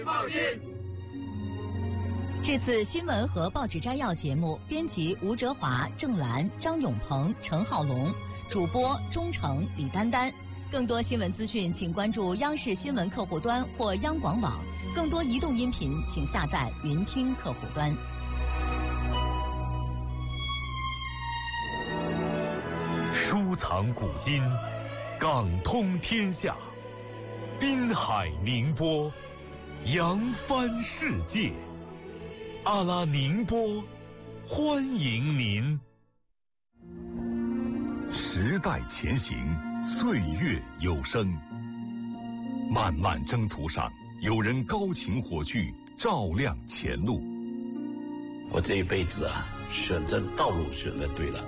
报信。 这次新闻和报纸摘要节目，编辑吴哲华、郑兰、张永鹏、陈浩龙，主播钟诚、李丹丹。更多新闻资讯，请关注央视新闻客户端或央广网。更多移动音频，请下载云听客户端。 书藏古今，港通天下，滨海宁波，扬帆世界。阿拉宁波，欢迎您。时代前行，岁月有声。漫漫征途上，有人高擎火炬，照亮前路。 我这一辈子啊，选择道路选择对了。